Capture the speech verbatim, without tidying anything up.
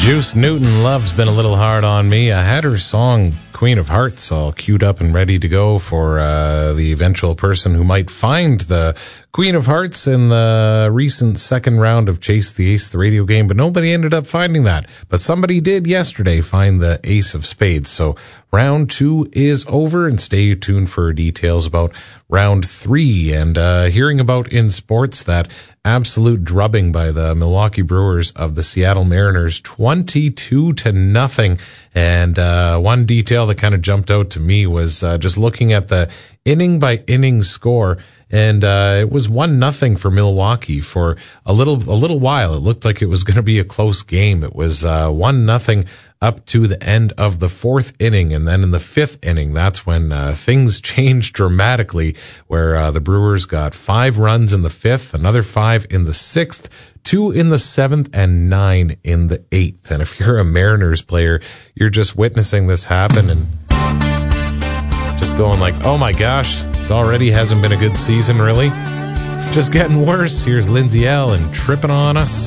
Juice Newton, Love's Been a Little Hard on Me. I had her song Queen of Hearts all queued up and ready to go for uh, the eventual person who might find the Queen of Hearts in the recent second round of Chase the Ace, the radio game, but nobody ended up finding that. But somebody did yesterday find the Ace of Spades. So round two is over, and stay tuned for details about round three. And uh, hearing about in sports that absolute drubbing by the Milwaukee Brewers of the Seattle Mariners, twenty-two to nothing. And uh, one detail that kind of jumped out to me was uh, just looking at the inning by inning score. And uh, it was one nothing for Milwaukee for a little a little while. It looked like it was going to be a close game. It was uh, one nothing up to the end of the fourth inning, and then in the fifth inning, that's when uh, things changed dramatically, where uh, the Brewers got five runs in the fifth, another five in the sixth, two in the seventh, and nine in the eighth. And if you're a Mariners player, you're just witnessing this happen and just going like, oh my gosh, it's already hasn't been a good season, really. It's just getting worse. Here's Lindsay Ell and Tripping on Us.